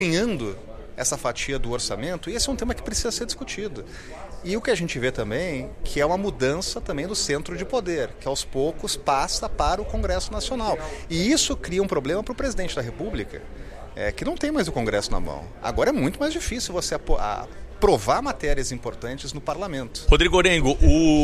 ganhando essa fatia do orçamento, e esse é um tema que precisa ser discutido. E o que a gente vê também, que é uma mudança também do centro de poder, que aos poucos passa para o Congresso Nacional. E isso cria um problema para o presidente da República, que não tem mais o Congresso na mão. Agora é muito mais difícil você aprovar matérias importantes no parlamento. Rodrigo Orengo,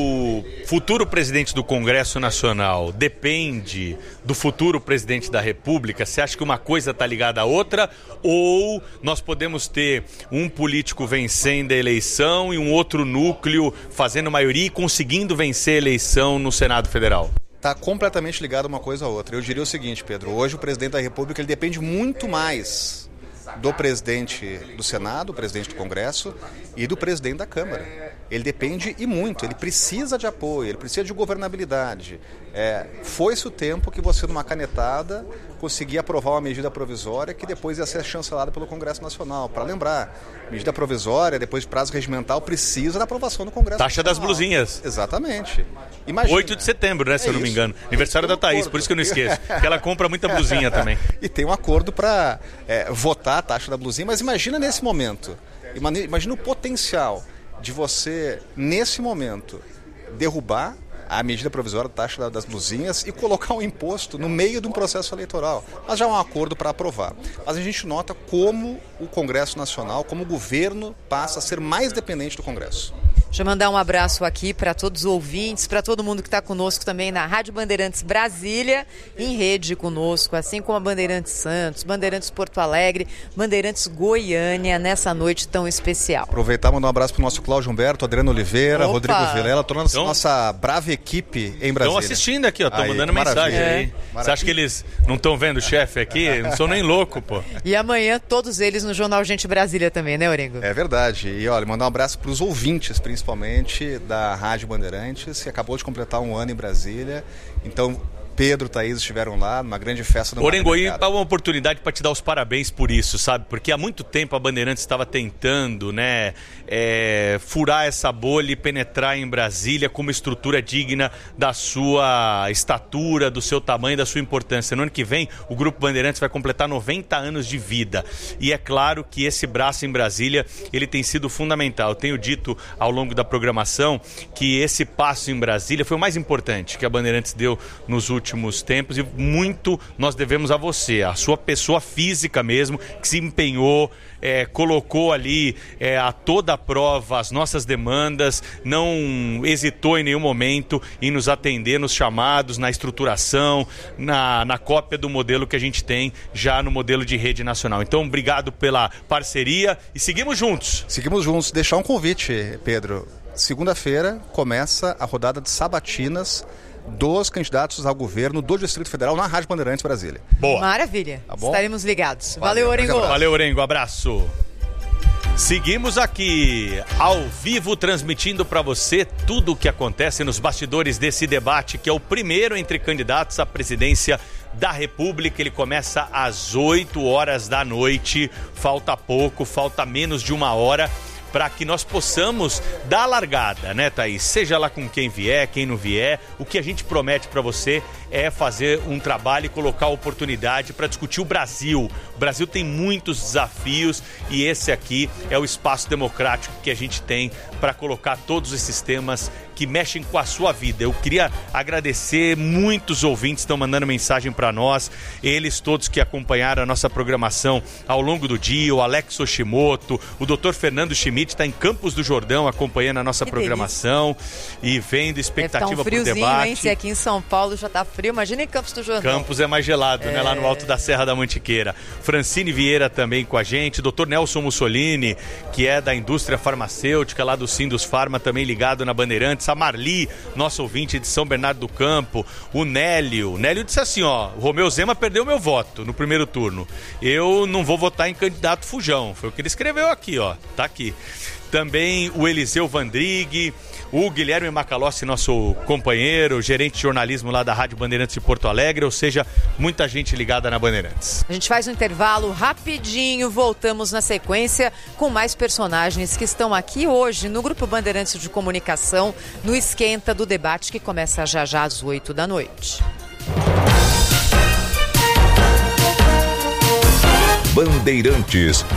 o futuro presidente do Congresso Nacional depende do futuro presidente da República? Você acha que uma coisa está ligada à outra? Ou nós podemos ter um político vencendo a eleição e um outro núcleo fazendo maioria e conseguindo vencer a eleição no Senado Federal? Está completamente ligado uma coisa à outra. Eu diria o seguinte, Pedro, hoje o presidente da República ele depende muito mais do presidente do Senado, o presidente do Congresso e do presidente da Câmara. Ele depende e muito, ele precisa de apoio, ele precisa de governabilidade. Foi-se o tempo que você, numa canetada, conseguia aprovar uma medida provisória que depois ia ser chancelada pelo Congresso Nacional. Para lembrar, medida provisória, depois de prazo regimental, precisa da aprovação do Congresso Taxa Nacional. das blusinhas. Exatamente. Imagina, 8 de setembro, né, se eu não me engano. Aniversário da Thaís, por isso que eu não esqueço. Que ela compra muita blusinha também. E tem um acordo para votar a taxa da blusinha, mas imagina nesse momento, imagina o potencial de você, nesse momento, derrubar a medida provisória da taxa das blusinhas e colocar um imposto no meio de um processo eleitoral. Mas já é um acordo para aprovar. Mas a gente nota como o Congresso Nacional, como o governo passa a ser mais dependente do Congresso. Deixa eu mandar um abraço aqui para todos os ouvintes, para todo mundo que está conosco também na Rádio Bandeirantes Brasília, em rede conosco, assim como a Bandeirantes Santos, Bandeirantes Porto Alegre, Bandeirantes Goiânia, nessa noite tão especial. Aproveitar e mandar um abraço para o nosso Cláudio Humberto, Adriano Oliveira, Opa! Rodrigo Vilela, toda a nossa brava equipe em Brasília. Estão assistindo aqui, ó, estão mandando mensagem aí. Você acha que eles não estão vendo o chefe aqui? Não sou nem louco, pô. E amanhã todos eles no Jornal Gente Brasília também, né, Orengo? É verdade. E olha, mandar um abraço para os ouvintes, principalmente da Rádio Bandeirantes, que acabou de completar um ano em Brasília. Então, Pedro, Thaís estiveram lá numa grande festa no Orengo, aí é uma oportunidade para te dar os parabéns por isso, sabe? Porque há muito tempo a Bandeirantes estava tentando, né, furar essa bolha e penetrar em Brasília com uma estrutura digna da sua estatura, do seu tamanho, da sua importância. No ano que vem, o Grupo Bandeirantes vai completar 90 anos de vida. E é claro que esse braço em Brasília, ele tem sido fundamental. Eu tenho dito ao longo da programação que esse passo em Brasília foi o mais importante que a Bandeirantes deu nos últimos tempos, e muito nós devemos a você, a sua pessoa física mesmo, que se empenhou, colocou ali a toda a prova as nossas demandas, não hesitou em nenhum momento em nos atender nos chamados, na estruturação, na cópia do modelo que a gente tem já no modelo de rede nacional. Então, obrigado pela parceria e seguimos juntos. Seguimos juntos. Deixar um convite, Pedro. Segunda-feira começa a rodada de sabatinas dos candidatos ao governo do Distrito Federal na Rádio Bandeirantes Brasília. Boa. Maravilha. Tá bom? Estaremos ligados. Valeu, Orengo. Valeu, Orengo. Abraço. Seguimos aqui, ao vivo, transmitindo para você tudo o que acontece nos bastidores desse debate, que é o primeiro entre candidatos à presidência da República. Ele começa às 8 horas da noite. Falta pouco, falta menos de uma hora para que nós possamos dar a largada, né, Thaís? Seja lá com quem vier, quem não vier, o que a gente promete para você é fazer um trabalho e colocar oportunidade para discutir o Brasil. O Brasil tem muitos desafios e esse aqui é o espaço democrático que a gente tem para colocar todos esses temas que mexem com a sua vida. Eu queria agradecer, muitos ouvintes estão mandando mensagem para nós, eles todos que acompanharam a nossa programação ao longo do dia, o Alex Oshimoto, o Dr. Fernando Schmidt está em Campos do Jordão acompanhando a nossa programação e vendo expectativa para o debate. Hein? Se aqui em São Paulo já está frio, imagina em Campos do Jordão. Campos é mais gelado, né? Lá no alto da Serra da Mantiqueira. Francine Vieira também com a gente, Dr. Nelson Mussolini, que é da indústria farmacêutica lá do Sindus Farma, também ligado na Bandeirantes, a Marli, nosso ouvinte de São Bernardo do Campo, o Nélio. O Nélio disse assim, ó, o Romeu Zema perdeu meu voto no primeiro turno. Eu não vou votar em candidato fujão. Foi o que ele escreveu aqui, ó. Tá aqui. Também o Eliseu Vandrig, o Guilherme Macalossi, nosso companheiro, gerente de jornalismo lá da Rádio Bandeirantes de Porto Alegre, ou seja, muita gente ligada na Bandeirantes. A gente faz um intervalo rapidinho, voltamos na sequência com mais personagens que estão aqui hoje no Grupo Bandeirantes de Comunicação, no Esquenta do Debate, que começa já às 8 da noite. Bandeirantes.